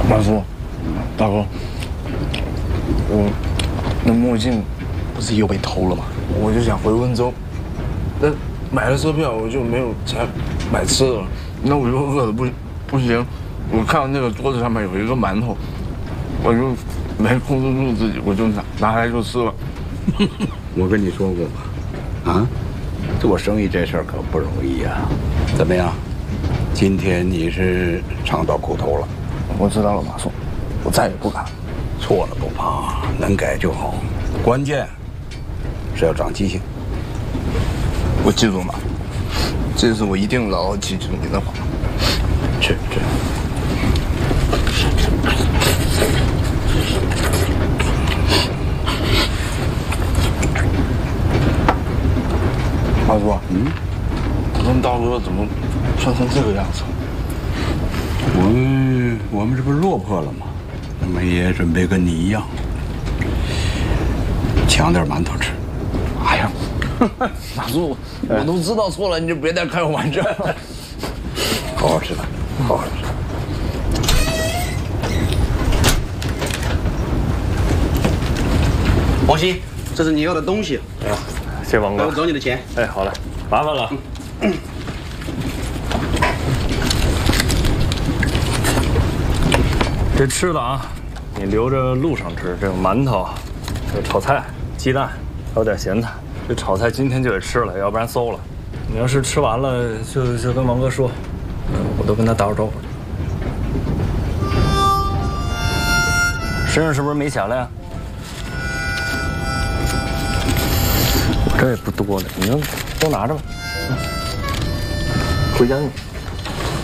马叔，大哥，我那墨镜不是又被偷了吗？我就想回温州，那买了车票我就没有钱买吃的了，那我就饿得不行。我看到那个桌子上面有一个馒头，我就没控制住自己，我就拿来就吃了。 我跟你说过吧，啊，做生意这事儿可不容易啊。怎么样？今天你是尝到苦头了。 我知道了，马叔，我再也不敢。 错了不怕，能改就好。关键是要长记性。 我记住了，这次我一定牢牢记住你的话。 吃。 马叔，我跟大哥怎么穿成这个样子？ 我们这不是落魄了吗？那么也准备跟你一样，抢点馒头吃。 哎呀，马叔，我都知道错了，你就别再开我玩笑了。 好好吃吧，好好吃。 王鑫，这是你要的东西。 哎呀，谢王哥。 我找你的钱。 哎，好嘞，麻烦了。这吃的啊，你留着路上吃。这个馒头，这炒菜、鸡蛋，还有点咸菜。这炒菜今天就得吃了，要不然馊了。你要是吃完了，就跟王哥说，我都跟他打个招呼。身上是不是没钱了呀？我这也不多了，你就都拿着吧。回家去。